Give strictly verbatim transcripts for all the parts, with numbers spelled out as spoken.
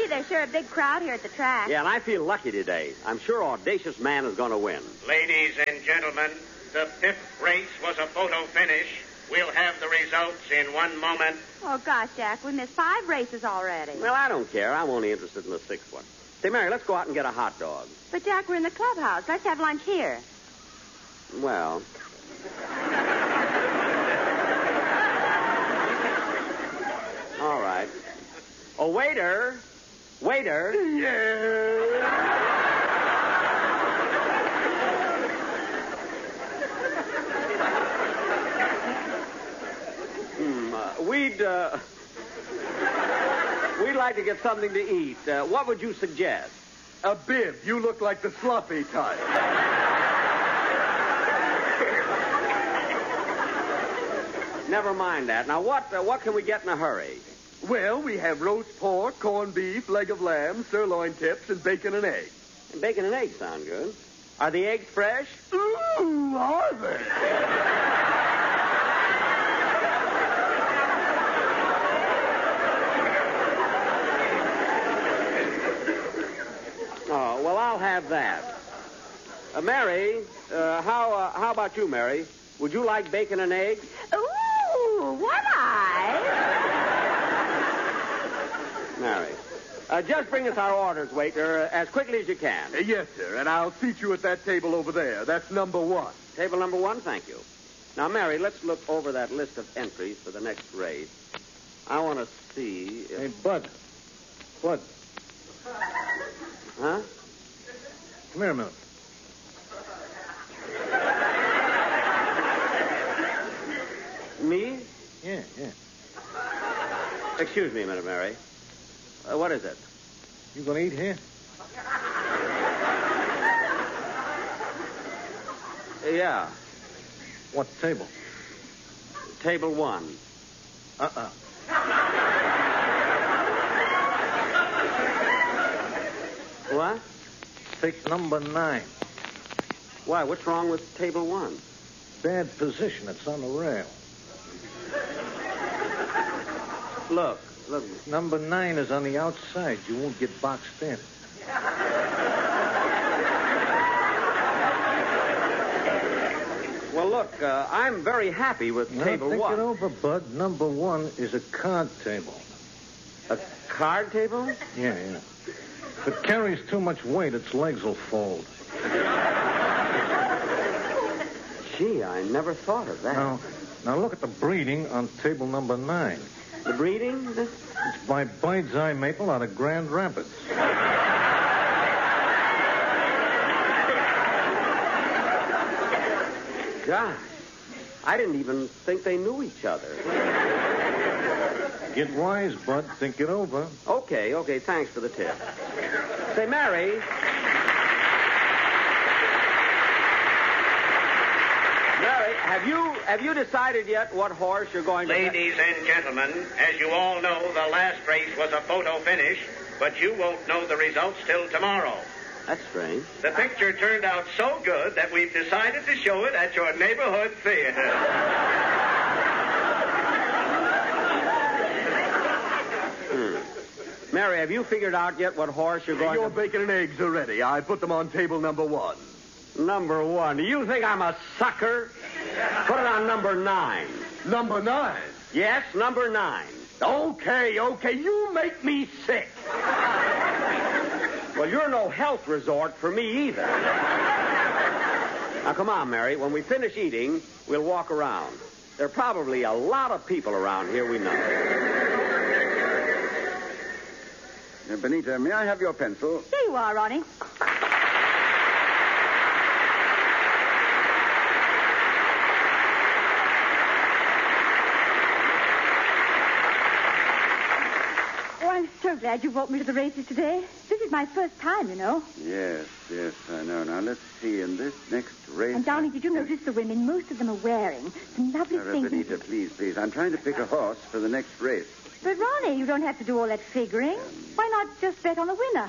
Gee, there's sure a big crowd here at the track. Yeah, and I feel lucky today. I'm sure Audacious Man is going to win. Ladies and gentlemen, the fifth race was a photo finish. We'll have the results in one moment. Oh, gosh, Jack, we missed five races already. Well, I don't care. I'm only interested in the sixth one. Say, Mary, let's go out and get a hot dog. But, Jack, we're in the clubhouse. Let's have lunch here. Well... All right. Oh, waiter. Waiter. Yeah. Hmm. Uh, we'd, uh... We'd like to get something to eat. Uh, what would you suggest? A bib. You look like the sloppy type. Never mind that. Now, what uh, what can we get in a hurry? Well, we have roast pork, corned beef, leg of lamb, sirloin tips, and bacon and eggs. And bacon and eggs sound good. Are the eggs fresh? Ooh, are they? Oh, well, I'll have that. Uh, Mary, uh, how uh, how about you, Mary? Would you like bacon and eggs? Ooh, one eye. Mary. Uh, just bring us our orders, waiter, uh, as quickly as you can. Uh, yes, sir, and I'll seat you at that table over there. That's number one. Table number one, thank you. Now, Mary, let's look over that list of entries for the next race. I want to see if... Hey, Bud. Bud. Huh? Come here a minute. Me? Yeah, yeah. Excuse me a minute, Mary. Uh, what is it? You gonna eat here? Yeah. What table? Table one. Uh-uh. What? Take number nine. Why, what's wrong with table one? Bad position. It's on the rail. Look, look. Number nine is on the outside. You won't get boxed in. Well, look, uh, I'm very happy with Now, table think one. it over, Bud. Number one is a card table. A card table? Yeah, yeah. If it carries too much weight, its legs will fold. Gee, I never thought of that. Now, now look at the breeding on table number nine. The breeding? It's by Bird's Eye Maple out of Grand Rapids. Gosh, I didn't even think they knew each other. Get wise, Bud. Think it over. Okay, okay, thanks for the tip. Say, Mary. Mary, have you have you decided yet what horse you're going to... Ladies and gentlemen, as you all know, the last race was a photo finish, but you won't know the results till tomorrow. That's strange. The picture turned out so good that we've decided to show it at your neighborhood theater. Hmm. Mary, have you figured out yet what horse you're going Your to... bacon and eggs are ready. I put them on table number one. Number one. Do you think I'm a sucker? Put it on number nine. Number nine? Yes, number nine. Okay, okay. You make me sick. Well, you're no health resort for me either. Now, come on, Mary. When we finish eating, we'll walk around. There are probably a lot of people around here we know. Uh, Benita, may I have your pencil? Here you are, Ronnie. Oh, I'm so glad you brought me to the races today. This is my first time, you know. Yes, yes, I know. Now, let's see. In this next race... And, darling, did you notice the women? Most of them are wearing some lovely Now, things. Benita, please, please. I'm trying to pick a horse for the next race. But, Ronnie, you don't have to do all that figuring. Why not just bet on the winner?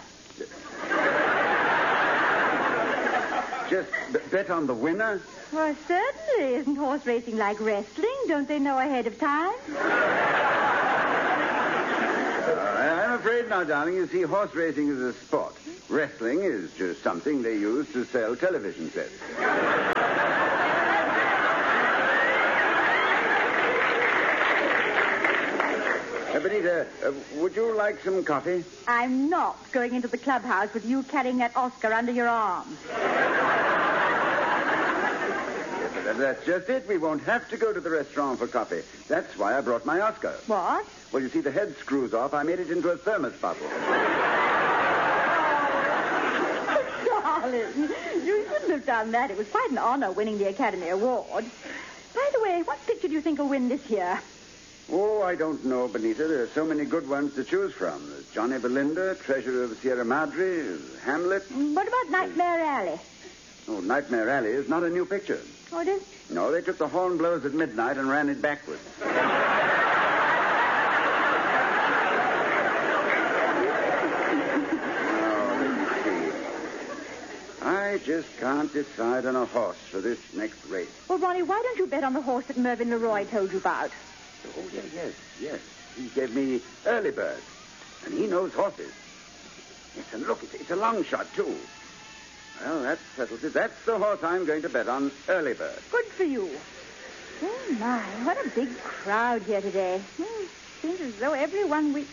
Just b- bet on the winner? Well, certainly. Isn't horse racing like wrestling? Don't they know ahead of time? Uh, I'm afraid now, darling. You see, horse racing is a sport. Wrestling is just something they use to sell television sets. Uh, Benita, uh, would you like some coffee? I'm not going into the clubhouse with you carrying that Oscar under your arm. But that's just it. We won't have to go to the restaurant for coffee. That's why I brought my Oscar. What? Well, you see, the head screws off. I made it into a thermos bottle. Darling, you shouldn't have done that. It was quite an honor winning the Academy Award. By the way, what picture do you think will win this year? Oh, I don't know, Benita. There are so many good ones to choose from. There's Johnny Belinda, Treasure of Sierra Madre, Hamlet. What about Nightmare Alley? Oh, Nightmare Alley is not a new picture. Oh, it is? No, they took the hornblows at midnight and ran it backwards. I just can't decide on a horse for this next race. Well, Ronnie, why don't you bet on the horse that Mervyn Leroy told you about? Oh, yes, yes, yes. He gave me Early Bird, and he knows horses. Yes, and look, it's, it's a long shot, too. Well, that settles it. That's the horse I'm going to bet on, Early Bird. Good for you. Oh, my, what a big crowd here today. Hmm, seems as though everyone we...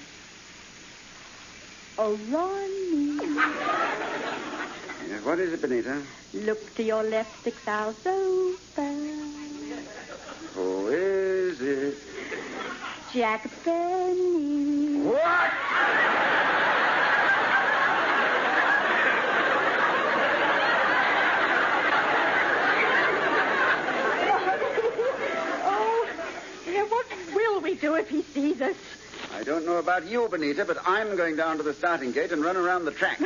Oh, Ronnie. Yes, what is it, Benita? Look to your left, six hours over. Who is it? Jack Benny. What? Oh, yeah, what will we do if he sees us? I don't know about you, Benita, but I'm going down to the starting gate and run around the track.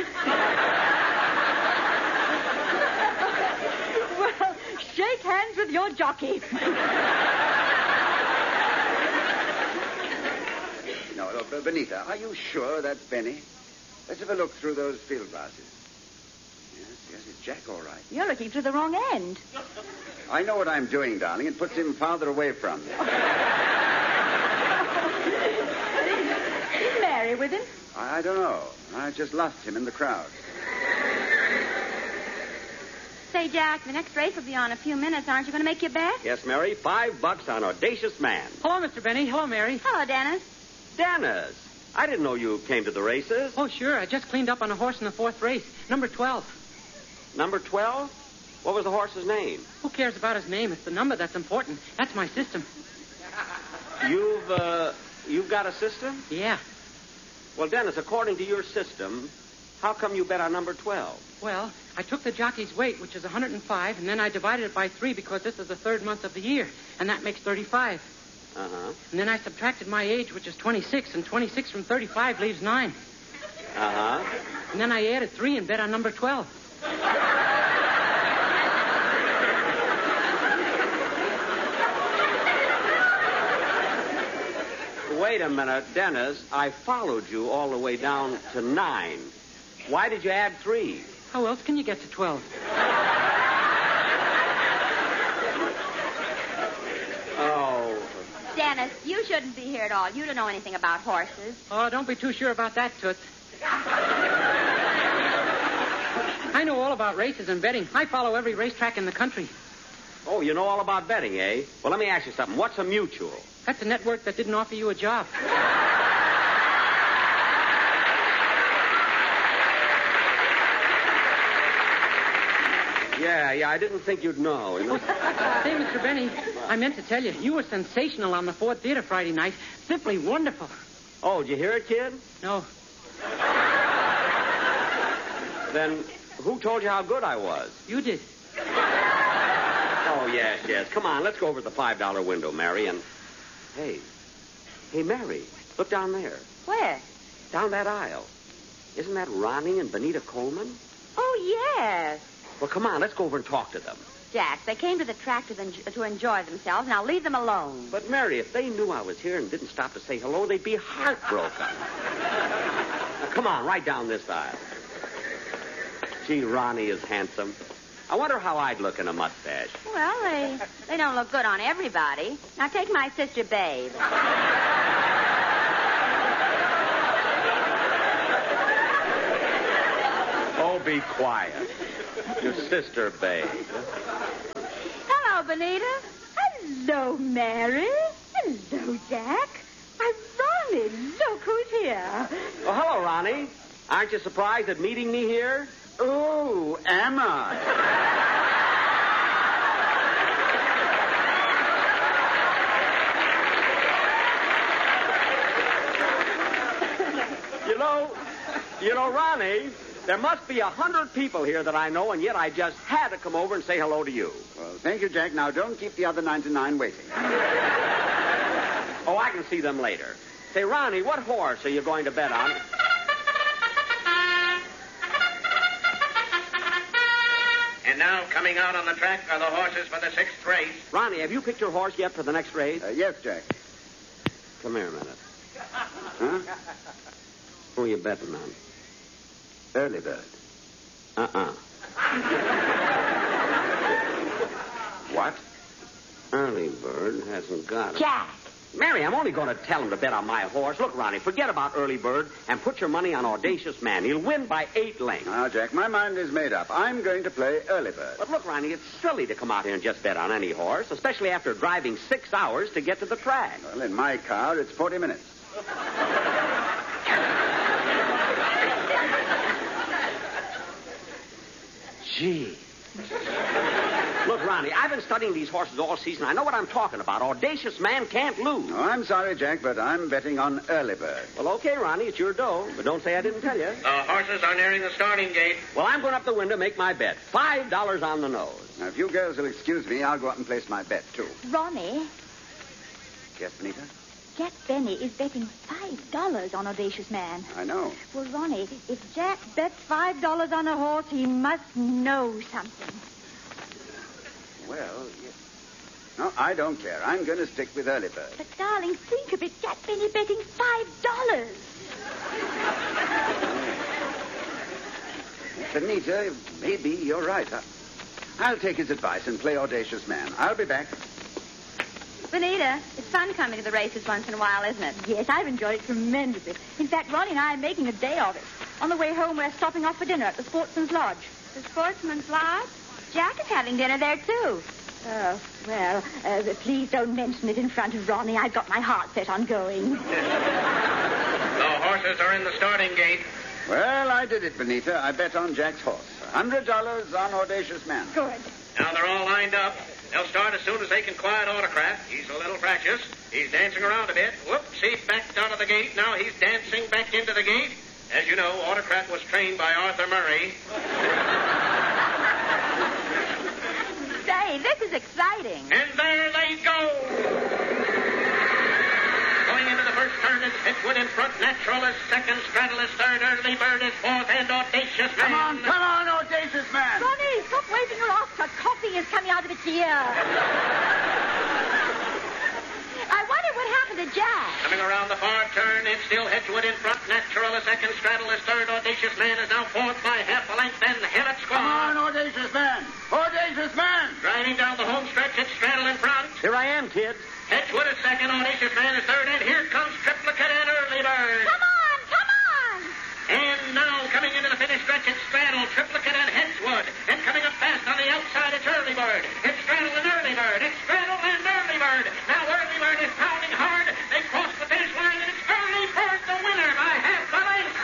Well, shake hands with your jockey. No, no, but Benita, are you sure that's Benny? Let's have a look through those field glasses. Yes, yes, it's Jack, all right. You're looking through the wrong end. I know what I'm doing, darling. It puts him farther away from you. Is Mary with him? I, I don't know. I just lost him in the crowd. Say, Jack, the next race will be on in a few minutes. Aren't you going to make your bet? Yes, Mary, five bucks on Audacious Man. Hello, Mister Benny. Hello, Mary. Hello, Dennis. Dennis, I didn't know you came to the races. Oh, sure. I just cleaned up on a horse in the fourth race, number twelve. Number twelve? What was the horse's name? Who cares about his name? It's the number that's important. That's my system. You've, uh, you've got a system? Yeah. Well, Dennis, according to your system, how come you bet on number twelve? Well, I took the jockey's weight, which is one hundred five, and then I divided it by three because this is the third month of the year, and that makes thirty-five. Uh-huh. And then I subtracted my age, which is twenty-six, and twenty-six from thirty-five leaves nine. Uh-huh. And then I added three and bet on number twelve. Wait a minute, Dennis. I followed you all the way down to nine. Why did you add three? How else can you get to twelve? Oh. Dennis, you shouldn't be here at all. You don't know anything about horses. Oh, don't be too sure about that, Toots. I know all about races and betting. I follow every racetrack in the country. Oh, you know all about betting, eh? Well, let me ask you something. What's a mutual? That's a network that didn't offer you a job. Yeah, yeah, I didn't think you'd know. You know? Say, Mister Benny, I meant to tell you, you were sensational on the Ford Theater Friday night. Simply wonderful. Oh, did you hear it, kid? No. Then who told you how good I was? You did. Oh, yes, yes. Come on, let's go over to the five dollar window, Mary, and... Hey. Hey, Mary, look down there. Where? Down that aisle. Isn't that Ronnie and Benita Coleman? Oh, yes. Well, come on, let's go over and talk to them. Jack, they came to the track to, en- to enjoy themselves. Now leave them alone. But, Mary, if they knew I was here and didn't stop to say hello, they'd be heartbroken. Now, come on, right down this aisle. Gee, Ronnie is handsome. I wonder how I'd look in a mustache. Well, they they don't look good on everybody. Now take my sister, Babe. Oh, be quiet. Your sister, babe. Hello, Benita. Hello, Mary. Hello, Jack. Why, Ronnie, look who's here. Oh, hello, Ronnie. Aren't you surprised at meeting me here? Oh, am I? You know, you know, Ronnie, there must be a hundred people here that I know, and yet I just had to come over and say hello to you. Well, thank you, Jack. Now, don't keep the other ninety-nine waiting. Oh, I can see them later. Say, Ronnie, what horse are you going to bet on? And now, coming out on the track are the horses for the sixth race. Ronnie, have you picked your horse yet for the next race? Uh, yes, Jack. Come here a minute. Huh? Who are you betting on? Early bird. Uh-uh. What? Early bird hasn't got it. Jack. Mary, I'm only going to tell him to bet on my horse. Look, Ronnie, forget about Early Bird and put your money on Audacious Man. He'll win by eight lengths. Now, Jack, my mind is made up. I'm going to play Early Bird. But look, Ronnie, it's silly to come out here and just bet on any horse, especially after driving six hours to get to the track. Well, in my car, it's forty minutes. Gee. Look, Ronnie, I've been studying these horses all season. I know what I'm talking about. Audacious Man can't lose. Oh, I'm sorry, Jack, but I'm betting on Early Bird. Well, okay, Ronnie, it's your dough, but don't say I didn't tell you. The horses are nearing the starting gate. Well, I'm going up the window to make my bet. Five dollars on the nose. Now, if you girls will excuse me, I'll go up and place my bet, too. Ronnie, Yes, Benita? Jack Benny is betting five dollars on Audacious Man. I know. Well, Ronnie, if Jack bets five dollars on a horse, he must know something. Well, yes. No, I don't care. I'm going to stick with Early Bird. But, darling, think of it. Jack Benny betting five dollars. Benita, maybe you're right. I- I'll take his advice and play Audacious Man. I'll be back. Benita, it's fun coming to the races once in a while, isn't it? Yes, I've enjoyed it tremendously. In fact, Ronnie and I are making a day of it. On the way home, we're stopping off for dinner at the Sportsman's Lodge. The Sportsman's Lodge? Jack is having dinner there, too. Oh, well, uh, please don't mention it in front of Ronnie. I've got my heart set on going. The horses are in the starting gate. Well, I did it, Benita. I bet on Jack's horse. A hundred dollars on Audacious Man. Good. Now they're all lined up. They'll start as soon as they can quiet Autocrat. He's a little fractious. He's dancing around a bit. Whoops, he backed out of the gate. Now he's dancing back into the gate. As you know, Autocrat was trained by Arthur Murray. Say, this is exciting. And there they go. Going into the first turn, it's Edgewood in front. Natural is second. Straddle is third. Early Bird is fourth. And Audacious Man. Come on, come on, Audacious Man. Ronnie, stop waving your Oscar. Coffee is coming out of its ear. I wonder what happened to Jack. Coming around the far turn, it's still Edgewood in front. Natural is second. Straddle is third. Audacious Man is now fourth by half a length. And Hemet Squad. Come on, Audacious Man. Audacious Man. Driving down the home stretch, it's Straddle in front. Here I am, kids. Edgewood is second. Audacious Man is third. And here comes Triplicate and Early Bird. Come on, come on. And now coming into the finish stretch, it's Straddle, Triplicate, and Hedgewood. And coming up fast on the outside, it's Early Bird. It's Straddle and Early Bird. It's Straddle and Early Bird. Now Early Bird is pounding hard. They cross the finish line, and it's Early Bird the winner by half the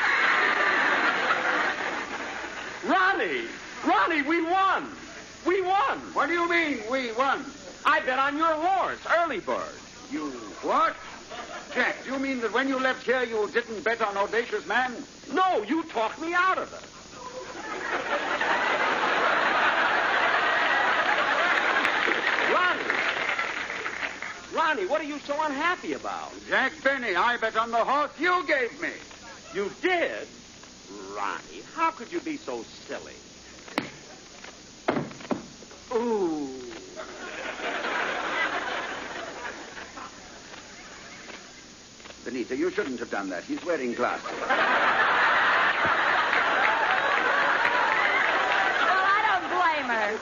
length. Ronnie! Ronnie, we won! We won! What do you mean, we won? I bet on your horse, Early Bird. You what? Jack, do you mean that when you left here you didn't bet on Audacious Man? No, you talked me out of it. Ronnie! Ronnie, what are you so unhappy about? Jack Benny, I bet on the horse you gave me. You did? Ronnie, how could you be so silly? Ooh. Benita, you shouldn't have done that. He's wearing glasses. Well, I don't blame her.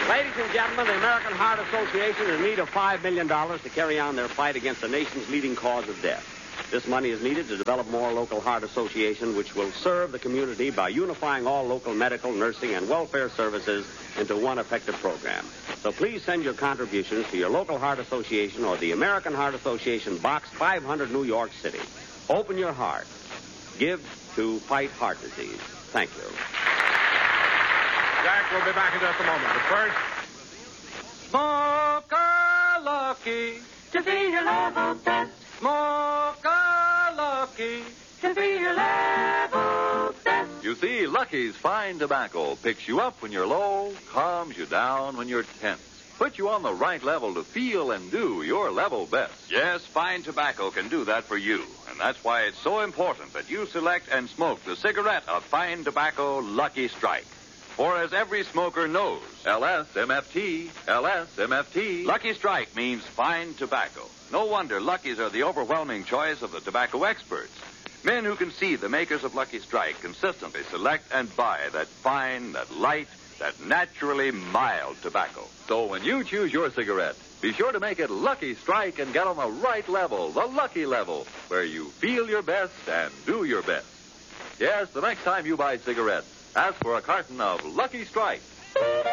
Ladies and gentlemen, the American Heart Association is in need of five million dollars to carry on their fight against the nation's leading cause of death. This money is needed to develop more local heart associations, which will serve the community by unifying all local medical, nursing, and welfare services into one effective program. So please send your contributions to your local heart association or the American Heart Association, Box five hundred, New York City. Open your heart. Give to fight heart disease. Thank you. Jack will be back in just a moment. But first, Smoker Lucky. To be your level best. Smoker Lucky. To be your level best. You see, Lucky's fine tobacco picks you up when you're low, calms you down when you're tense, puts you on the right level to feel and do your level best. Yes, fine tobacco can do that for you. And that's why it's so important that you select and smoke the cigarette of fine tobacco Lucky Strike. For as every smoker knows, L S M F T, L S M F T. Lucky Strike means fine tobacco. No wonder Luckies are the overwhelming choice of the tobacco experts. Men who can see the makers of Lucky Strike consistently select and buy that fine, that light, that naturally mild tobacco. So when you choose your cigarette, be sure to make it Lucky Strike and get on the right level, the lucky level, where you feel your best and do your best. Yes, the next time you buy cigarettes, ask for a carton of Lucky Strike.